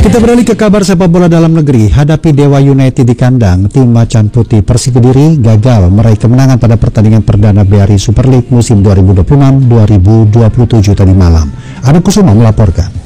Kita beralih ke kabar sepak bola dalam negeri. Hadapi Dewa United di kandang, tim Macan Putih Persik Kediri gagal meraih kemenangan pada pertandingan perdana BRI Super League musim 2026-2027 tadi malam. Ana Kusuma melaporkan.